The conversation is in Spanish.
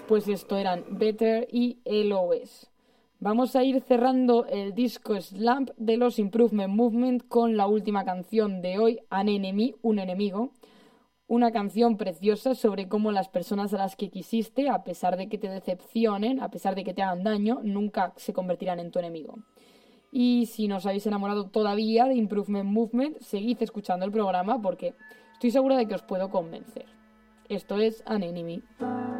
Pues esto eran Better y LOS. Vamos a ir cerrando el disco Slump de los Improvement Movement con la última canción de hoy, An Enemy, un enemigo. Una canción preciosa sobre cómo las personas a las que quisiste, a pesar de que te decepcionen, a pesar de que te hagan daño, nunca se convertirán en tu enemigo. Y si no os habéis enamorado todavía de Improvement Movement, seguid escuchando el programa porque estoy segura de que os puedo convencer. Esto es An Enemy.